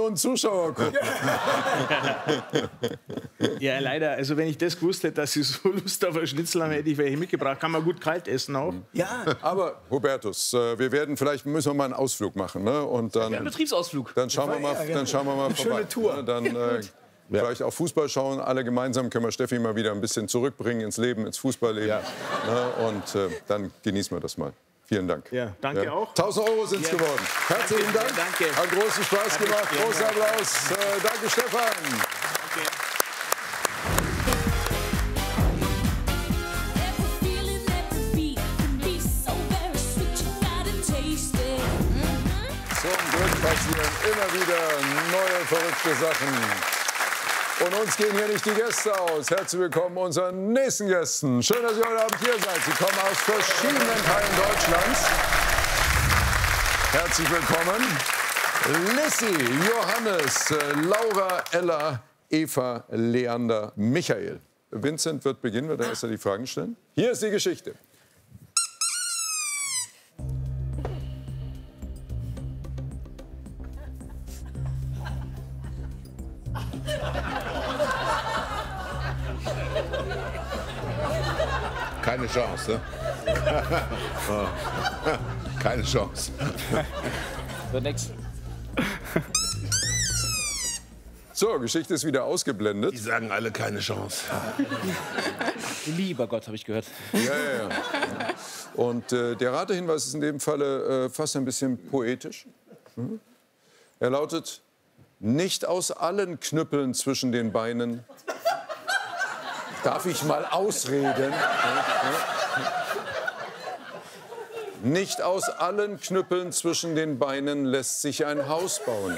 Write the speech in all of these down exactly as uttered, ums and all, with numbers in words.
Millionen Zuschauer gucken. Ja, leider. Also wenn ich das gewusst hätte, dass ich so Lust auf ein Schnitzel habe, hätte ich welche mitgebracht. Kann man gut kalt essen auch. Ja. Aber Hubertus, äh, wir werden vielleicht müssen wir mal einen Ausflug machen, ne? Und dann Ja, einen Betriebsausflug. Dann schauen wir mal, dann schauen wir mal vorbei. Schöne Tour. Ne? Dann äh, vielleicht auch Fußball schauen. Alle gemeinsam können wir Steffi mal wieder ein bisschen zurückbringen ins Leben, ins Fußballleben. Ja. Ne? Und äh, dann genießen wir das mal. Vielen Dank. Ja, danke auch. tausend Euro sind es Ja. geworden. Herzlichen Dank. Ja, danke. Hat großen Spaß gemacht. vielen Großer Dank. Applaus. Äh, danke, Stefan. Danke. Zum Glück passieren immer wieder neue verrückte Sachen. Und uns gehen hier nicht die Gäste aus. Herzlich willkommen unseren nächsten Gästen. Schön, dass ihr heute Abend hier seid. Sie kommen aus verschiedenen Teilen Deutschlands. Herzlich willkommen. Lissy, Johannes, Laura, Ella, Eva, Leander, Michael. Vincent wird beginnen, wird er erst die Fragen stellen. Hier ist die Geschichte. Keine Chance, ne? Keine Chance. Wird nix. So, Geschichte ist wieder ausgeblendet. Die sagen alle keine Chance. Lieber Gott, habe ich gehört. Ja, ja, ja. Und äh, der Ratehinweis ist in dem Falle äh, fast ein bisschen poetisch. Hm? Er lautet: Nicht aus allen Knüppeln zwischen den Beinen. Darf ich mal ausreden? Nicht aus allen Knüppeln zwischen den Beinen lässt sich ein Haus bauen.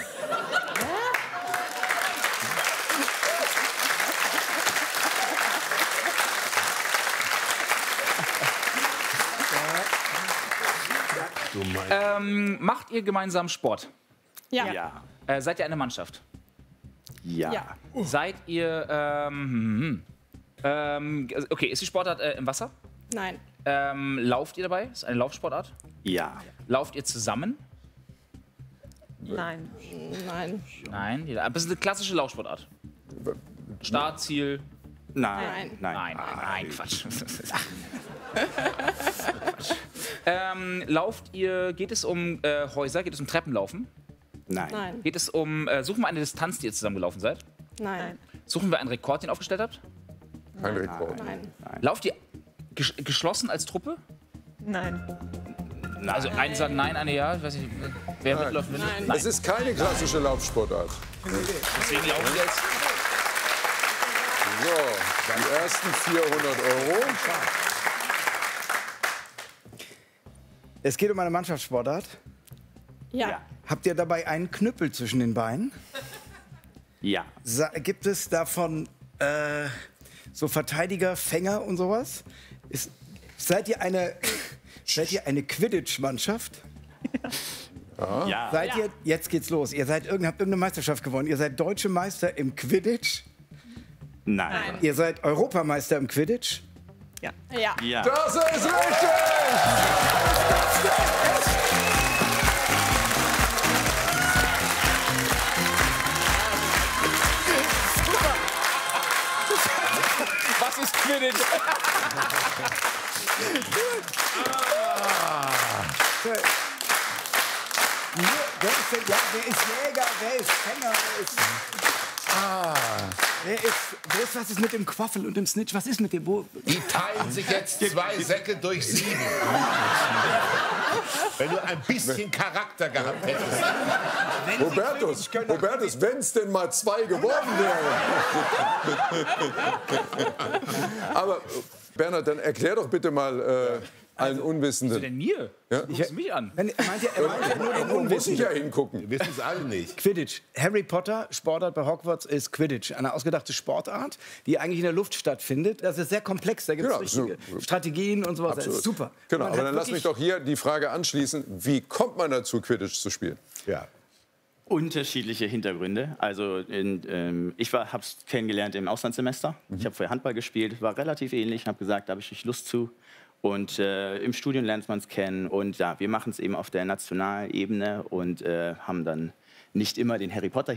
Du mein Ähm, macht ihr gemeinsam Sport? Ja. Ja. Äh, seid ihr eine Mannschaft? Ja. Seid ihr, ähm, ähm, okay, ist die Sportart äh, im Wasser? Nein. Ähm, lauft ihr dabei? Ist eine Laufsportart? Ja. Lauft ihr zusammen? Nein. Nein. Nein. Aber es ist eine klassische Laufsportart. Start, Ziel. Nein. Nein. Nein, nein, nein, Quatsch. ähm, lauft ihr, geht es um äh, Häuser, geht es um Treppenlaufen? Nein. Nein. Geht es um, äh, suchen wir eine Distanz, die ihr zusammen gelaufen seid? Nein. Suchen wir einen Rekord, den ihr aufgestellt habt? Kein Rekord. Nein. Lauft ihr ges geschlossen als Truppe? Nein. Also eine sagt nein, eine ja. Ich weiß nicht, wer mitläuft, mit. Nein. Es ist keine klassische Laufsportart. Deswegen laufen wir jetzt. So, die ersten vierhundert Euro. Es geht um eine Mannschaftssportart. Ja. Habt ihr dabei einen Knüppel zwischen den Beinen? Ja. Sa gibt es davon äh, so Verteidiger, Fänger und sowas? Ist, seid ihr eine, seid ihr eine Quidditch-Mannschaft? Ja. Seid ihr, jetzt geht's los. Ihr seid irgend, habt irgendeine Meisterschaft gewonnen. Ihr seid deutsche Meister im Quidditch. Nein. Ihr seid Europameister im Quidditch. Ja. Ja. Ja. Das ist richtig! Was ist Quidditch? Wer ist denn, ja, wer ist Jäger, wer ist Fänger, wer ist... Ah. Wer ist, wer ist, was ist mit dem Quaffel und dem Snitch? Was ist mit dem... Wo, Die teilen sich jetzt zwei Säcke durch sieben. Wenn du ein bisschen Charakter gehabt hättest. Hubertus, Hubertus, wenn es denn mal zwei geworden wären. Aber Bernhard, dann erklär doch bitte mal äh, allen Unwissenden. Denn mir? Ja? Du guckst mich an. wenn, er meint ja, er meint ja nur den Wo muss ich ja Unwissenden. hingucken? Wir wissen es alle nicht. Quidditch. Harry Potter, Sportart bei Hogwarts, ist Quidditch. Eine ausgedachte Sportart, die eigentlich in der Luft stattfindet. Das ist sehr komplex, da gibt es Genau, richtige so- Strategien und sowas. Das Absolut. ist super. Genau, Man aber hat dann lass mich wirklich- doch hier die Frage anschließen. Wie kommt man dazu, Quidditch zu spielen? Ja. Unterschiedliche Hintergründe. Also in, ähm, ich habe es kennengelernt im Auslandssemester. Ich habe vorher Handball gespielt, war relativ ähnlich. Habe gesagt, da habe ich nicht Lust zu. Und äh, im Studium lernt man es kennen. Und ja, wir machen es eben auf der nationalen Ebene und äh, haben dann nicht immer den Harry Potter